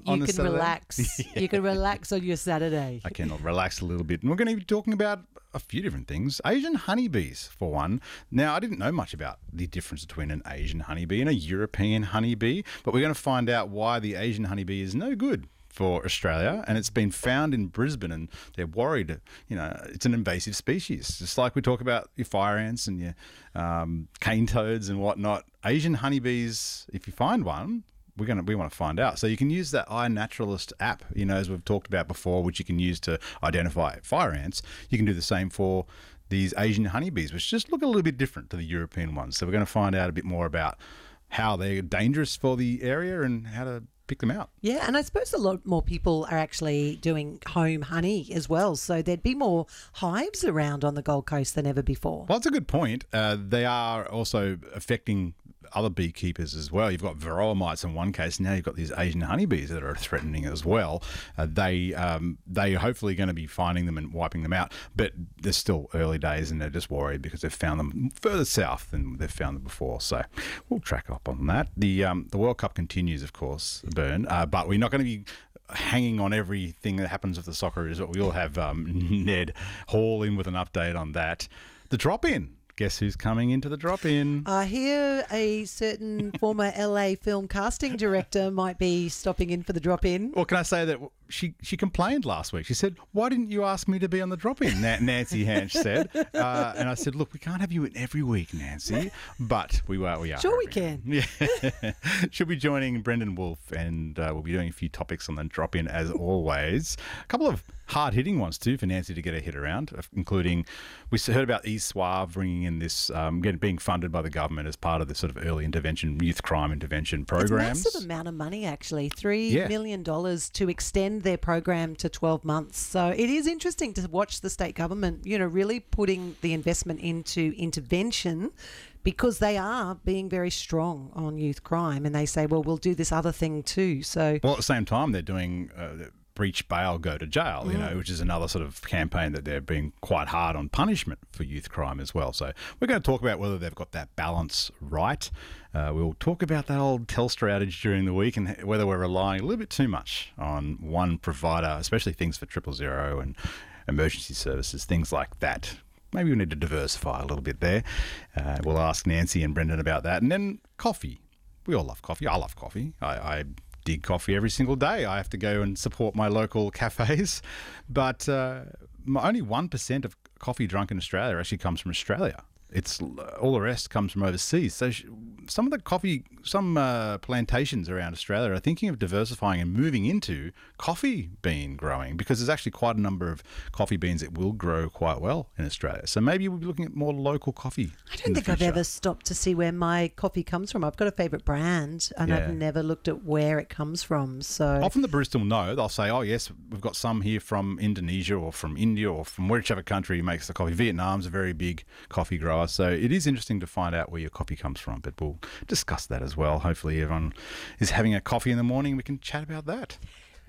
on you a can Saturday. relax. You can relax on your Saturday. I can relax a little bit. And we're going to be talking about a few different things. Asian honeybees, for one. Now, I didn't know much about the difference between an Asian honeybee and a European honeybee, but we're going to find out why the Asian honeybee is no good for Australia, and it's been found in Brisbane, and they're worried, it's an invasive species. Just like we talk about your fire ants and your cane toads and whatnot. Asian honeybees, if you find one, we want to find out. So you can use that iNaturalist app, as we've talked about before, which you can use to identify fire ants. You can do the same for these Asian honeybees, which just look a little bit different to the European ones. So we're going to find out a bit more about how they're dangerous for the area and how to pick them out. Yeah, and I suppose a lot more people are actually doing home honey as well, so there'd be more hives around on the Gold Coast than ever before. Well, that's a good point. They are also affecting other beekeepers as well. You've got varroa mites in one case. Now you've got these Asian honeybees that are threatening as well. They hopefully going to be finding them and wiping them out, but they're still early days and they're just worried because they've found them further south than they've found them before. So we'll track up on that. The World Cup continues, of course, Bern, but we're not going to be hanging on everything that happens with the soccer. Is what we'll have Ned Hall in with an update on that. The drop-in. Guess who's coming into the drop-in? I hear a certain former LA film casting director might be stopping in for the drop-in. Well, can I say that she complained last week? She said, "Why didn't you ask me to be on the drop-in?" Nancy Hanch said, and I said, "Look, we can't have you in every week, Nancy, but we are. Sure, we can. Yeah, she'll be joining Brendan Wolfe, and we'll be doing a few topics on the drop-in as always. A couple of hard-hitting ones too for Nancy to get her head around, including we heard about East Suave bringing in this, being funded by the government as part of the sort of early intervention, youth crime intervention programs. It's a massive amount of money, actually, $3 million to extend their program to 12 months. So it is interesting to watch the state government, really putting the investment into intervention, because they are being very strong on youth crime, and they say, well, we'll do this other thing too. So, well, at the same time, they're doing breach bail, go to jail, which is another sort of campaign that they're being quite hard on punishment for youth crime as well. So we're going to talk about whether they've got that balance right. We'll talk about that old Telstra outage during the week and whether we're relying a little bit too much on one provider, especially things for 000 and emergency services, things like that. Maybe we need to diversify a little bit there. We'll ask Nancy and Brendan about that. And then coffee. We all love coffee. I love coffee. I dig coffee every single day. I have to go and support my local cafes. But only 1% of coffee drunk in Australia actually comes from Australia. It's all the rest comes from overseas. So some of the coffee, plantations around Australia are thinking of diversifying and moving into coffee bean growing, because there's actually quite a number of coffee beans that will grow quite well in Australia. So maybe we'll be looking at more local coffee. I don't think I've ever stopped to see where my coffee comes from. I've got a favourite brand, and I've never looked at where it comes from. So often the baristas will know. They'll say, "Oh yes, we've got some here from Indonesia or from India or from whichever country makes the coffee." Vietnam's a very big coffee grower, so it is interesting to find out where your coffee comes from. But we'll discuss that as well. Hopefully, everyone is having a coffee in the morning. We can chat about that.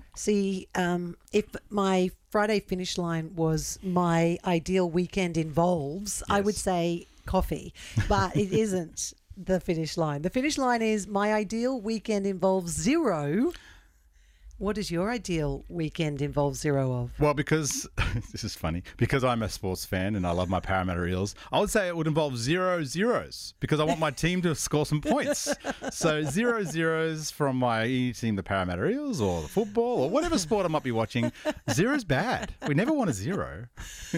See, if my Friday finish line was my ideal weekend involves, I would say coffee, but it isn't the finish line. The finish line is my ideal weekend involves zero. What does your ideal weekend involve zero of? Well, because this is funny, because I'm a sports fan and I love my Parramatta Eels, I would say it would involve 0 zeros because I want my team to score some points. So 0 zeros from my team, the Parramatta Eels, or the football, or whatever sport I might be watching. Zero's bad. We never want a zero.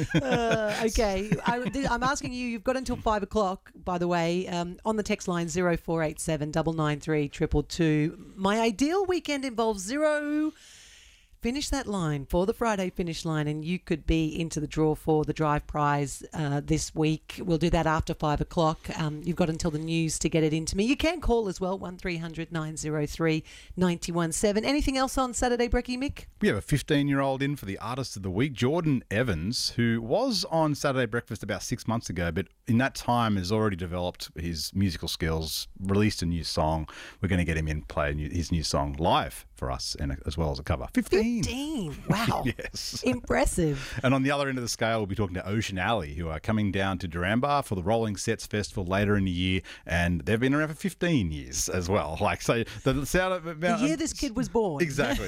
Okay. I'm asking you, you've got until 5 o'clock, by the way, on the text line 0487 993 222. My ideal weekend involves zero. Finish that line for the Friday finish line, and you could be into the draw for the drive prize this week. We'll do that after 5 o'clock. You've got until the news to get it into me. You can call as well, 1300 903 917. Anything else on Saturday, Brekkie Mick? We have a 15-year-old in for the Artist of the Week, Jordan Evans, who was on Saturday Breakfast about 6 months ago, but in that time has already developed his musical skills, released a new song. We're going to get him in, play his new song live for us, and as well as a cover. 15. Wow. Yes. Impressive. And on the other end of the scale, we'll be talking to Ocean Alley, who are coming down to Duranbah for the Rolling Sets Festival later in the year, and they've been around for 15 years as well. The sound of the year this kid was born. Exactly.